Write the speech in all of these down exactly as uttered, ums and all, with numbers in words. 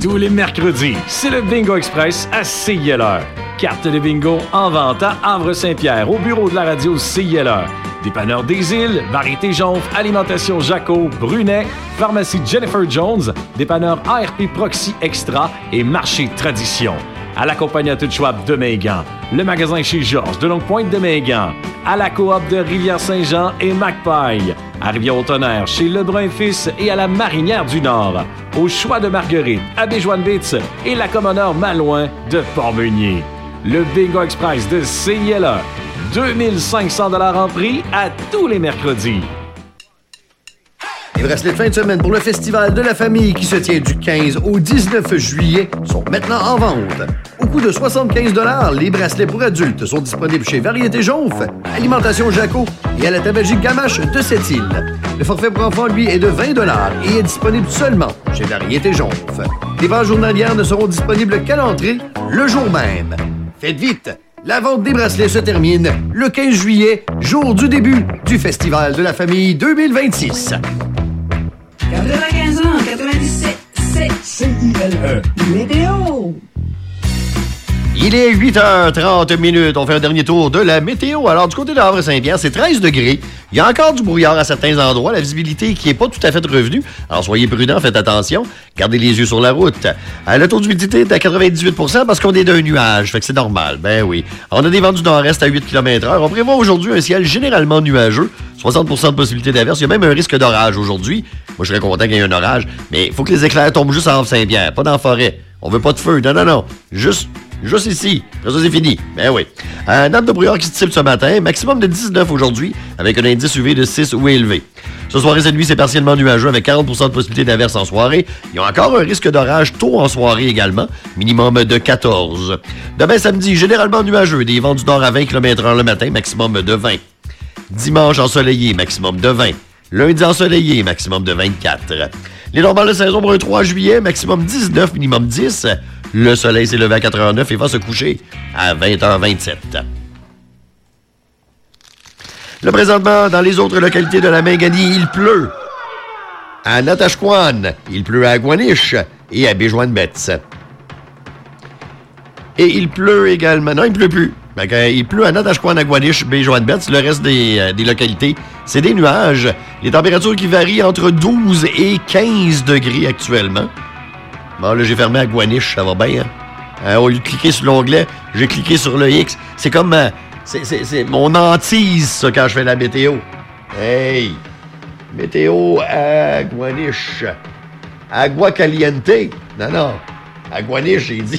Tous les mercredis, c'est le Bingo Express à C I L R. Carte de bingo en vente à Havre-Saint-Pierre, au bureau de la radio C I L R. Dépanneur des Îles, Variété Jonf, Alimentation Jaco, Brunet, Pharmacie Jennifer Jones, Dépanneur A R P Proxy Extra et Marché Tradition. À la Compagnie Schwab de Megan, le magasin chez Georges de Longue-Pointe de Megan, à la coop de Rivière-Saint-Jean et Macpaille, à Rivière-au-Tonnerre chez Lebrun Fils et à la Marinière du Nord, au Choix de Marguerite, à Béjoine-Bitz et la Commoneur Malouin de Port-Meunier. Le Bingo Express de C I L R, deux mille cinq cents dollars en prix à tous les mercredis. Les bracelets de fin de semaine pour le Festival de la famille qui se tient du quinze au dix-neuf juillet sont maintenant en vente. Au coût de soixante-quinze dollars, les bracelets pour adultes sont disponibles chez Variété Jonf, Alimentation Jaco et à la Tabagie Gamache de Sept-Îles. Le forfait pour enfants, lui, est de vingt dollars et est disponible seulement chez Variété Jonf. Les ventes journalières ne seront disponibles qu'à l'entrée le jour même. Faites vite! La vente des bracelets se termine le quinze juillet, jour du début du Festival de la famille deux mille vingt-six. quatre-vingt-quinze ans, quatre-vingt-dix-sept, c'est C I L E. Météo! Il est huit heures trente minutes. On fait un dernier tour de la météo. Alors, du côté de Havre-Saint-Pierre, c'est treize degrés. Il y a encore du brouillard à certains endroits. La visibilité qui n'est pas tout à fait revenue. Alors, soyez prudents, faites attention. Gardez les yeux sur la route. Euh, le taux d'humidité est à quatre-vingt-dix-huit pour cent parce qu'on est d'un nuage. Fait que c'est normal. Ben oui. On a des vents du nord-est à huit kilomètres heure. On prévoit aujourd'hui un ciel généralement nuageux. soixante pour cent de possibilité d'averse. Il y a même un risque d'orage aujourd'hui. Moi, je serais content qu'il y ait un orage. Mais il faut que les éclairs tombent juste à Havre-Saint-Pierre, pas dans la forêt. On veut pas de feu. Non, non, non. Juste... Juste ici. Après ça, c'est fini. Ben oui. Un note de brouillard qui se type ce matin. Maximum de dix-neuf aujourd'hui, avec un indice U V de six ou élevé. Ce soir et cette nuit, c'est partiellement nuageux, avec quarante pour cent de possibilité d'averse en soirée. Il y a encore un risque d'orage tôt en soirée également. Minimum de quatorze. Demain, samedi, généralement nuageux. Des vents du nord à vingt kilomètres heure le matin, maximum de vingt. Dimanche, ensoleillé, maximum de vingt. Lundi, ensoleillé, maximum de vingt-quatre. Les normales de saison pour un trois juillet, maximum dix-neuf, minimum dix. Le soleil s'est levé à quatre heures neuf et va se coucher à vingt heures vingt-sept. Là, présentement, dans les autres localités de la Mingani, il pleut. À Natashquan, il pleut à Agwanish et à Béjoine-Betz. Et il pleut également... Non, il ne pleut plus. Il pleut à Natashquan, Agwanish, Béjoine-Betz. Le reste des, euh, des localités, c'est des nuages. Les températures qui varient entre douze et quinze degrés actuellement. Bon, là, j'ai fermé Agwanish, ça va bien, hein? Euh, au lieu de cliquer sur l'onglet, j'ai cliqué sur le X. C'est comme... Euh, c'est, c'est, c'est mon hantise, ça, quand je fais la météo. Hey! Météo Agwanish. Agua caliente. Non, non. Agwanish, j'ai dit.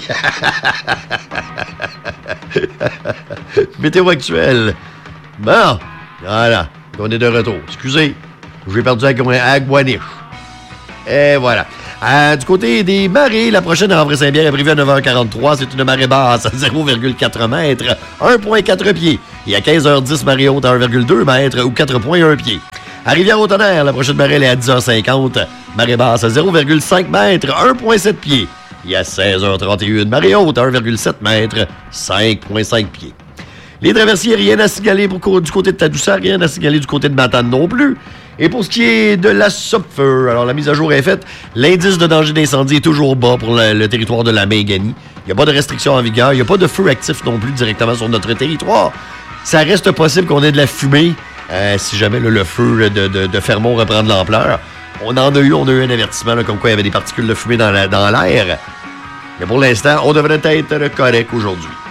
Météo actuelle. Bon, voilà. On est de retour. Excusez, j'ai perdu Agwanish. Et voilà. Euh, du côté des marées, la prochaine à Havre-Saint-Pierre est prévue à neuf heures quarante-trois. C'est une marée basse à zéro virgule quatre mètres, un virgule quatre pieds. Et à quinze heures dix, marée haute à un virgule deux mètres ou quatre virgule un pieds. À Rivière-au-Tonnerre, la prochaine marée elle est à dix heures cinquante. Marée basse à zéro virgule cinq mètres, un virgule sept pieds. Et à seize heures trente et un, marée haute à un virgule sept mètres, cinq virgule cinq pieds. Les traversiers, rien à signaler pour, du côté de Tadoussac, rien à signaler du côté de Matane non plus. Et pour ce qui est de la Sopfeu, alors la mise à jour est faite. L'indice de danger d'incendie est toujours bas pour le, le territoire de la Mingani. Il n'y a pas de restrictions en vigueur. Il n'y a pas de feu actif non plus directement sur notre territoire. Ça reste possible qu'on ait de la fumée euh, si jamais là, le feu de, de, de Fermont reprend de l'ampleur. On en a eu, on a eu un avertissement là, comme quoi il y avait des particules de fumée dans, la, dans l'air. Mais pour l'instant, on devrait être correct aujourd'hui.